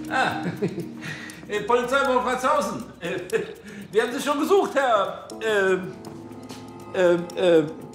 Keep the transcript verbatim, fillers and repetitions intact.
Ah, äh, Polizei Wolfratshausen. Äh, wir haben Sie schon gesucht, Herr... Äh, äh, äh,